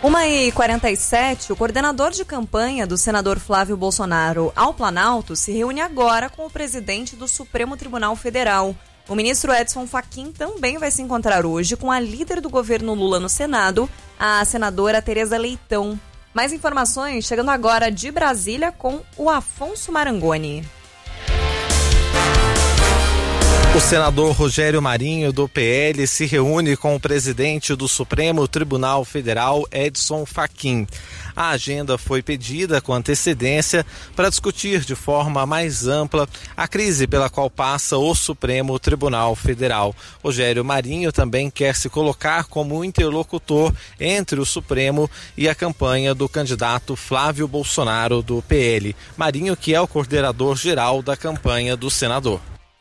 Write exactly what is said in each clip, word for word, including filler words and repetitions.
uma e quarenta e sete, o coordenador de campanha do senador Flávio Bolsonaro ao Planalto se reúne agora com o presidente do Supremo Tribunal Federal. O ministro Edson Fachin também vai se encontrar hoje com a líder do governo Lula no Senado, a senadora Tereza Leitão. Mais informações chegando agora de Brasília com o Afonso Marangoni. O senador Rogério Marinho, do P L, se reúne com o presidente do Supremo Tribunal Federal, Edson Fachin. A agenda foi pedida com antecedência para discutir de forma mais ampla a crise pela qual passa o Supremo Tribunal Federal. Rogério Marinho também quer se colocar como interlocutor entre o Supremo e a campanha do candidato Flávio Bolsonaro, do P L. Marinho, que é o coordenador geral da campanha do senador.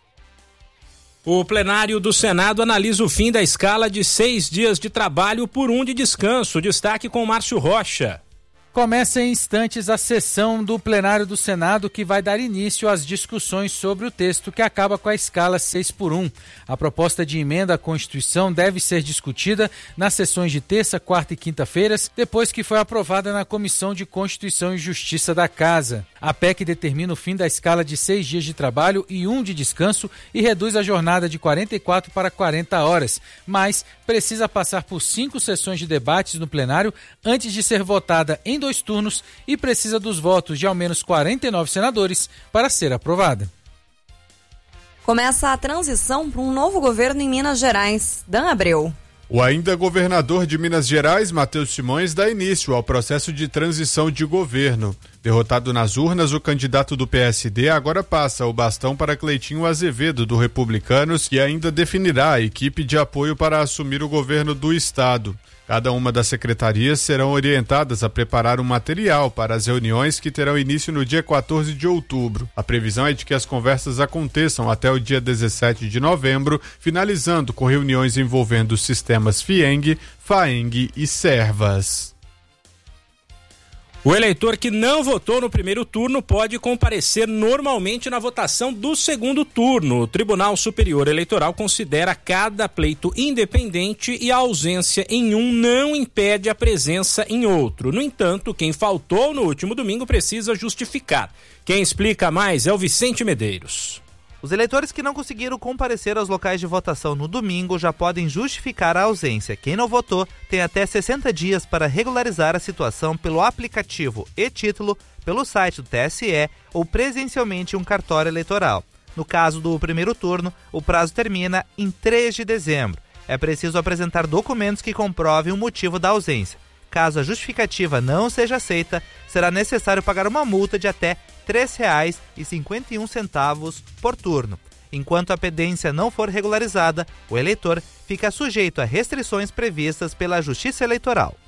O plenário do Senado analisa o fim da escala de seis dias de trabalho por um de descanso. Destaque com Márcio Rocha. Começa em instantes a sessão do plenário do Senado, que vai dar início às discussões sobre o texto que acaba com a escala seis por um. A proposta de emenda à Constituição deve ser discutida nas sessões de terça, quarta e quinta-feiras, depois que foi aprovada na Comissão de Constituição e Justiça da Casa. A P E C determina o fim da escala de seis dias de trabalho e um de descanso e reduz a jornada de quarenta e quatro para quarenta horas, mas precisa passar por cinco sessões de debates no plenário antes de ser votada em dois turnos e precisa dos votos de ao menos quarenta e nove senadores para ser aprovada. Começa a transição para um novo governo em Minas Gerais. Dan Abreu. O ainda governador de Minas Gerais, Matheus Simões, dá início ao processo de transição de governo. Derrotado nas urnas, o candidato do P S D agora passa o bastão para Cleitinho Azevedo, do Republicanos, que ainda definirá a equipe de apoio para assumir o governo do estado. Cada uma das secretarias serão orientadas a preparar um material para as reuniões que terão início no dia quatorze de outubro. A previsão é de que as conversas aconteçam até o dia dezessete de novembro, finalizando com reuniões envolvendo os sistemas FIENG, FAENG e SERVAS. O eleitor que não votou no primeiro turno pode comparecer normalmente na votação do segundo turno. O Tribunal Superior Eleitoral considera cada pleito independente e a ausência em um não impede a presença em outro. No entanto, quem faltou no último domingo precisa justificar. Quem explica mais é o Vicente Medeiros. Os eleitores que não conseguiram comparecer aos locais de votação no domingo já podem justificar a ausência. Quem não votou tem até sessenta dias para regularizar a situação pelo aplicativo e-título, pelo site do T S E ou presencialmente em um cartório eleitoral. No caso do primeiro turno, o prazo termina em três de dezembro. É preciso apresentar documentos que comprovem o motivo da ausência. Caso a justificativa não seja aceita, será necessário pagar uma multa de até três reais e cinquenta e um centavos por turno. Enquanto a pendência não for regularizada, o eleitor fica sujeito a restrições previstas pela Justiça Eleitoral.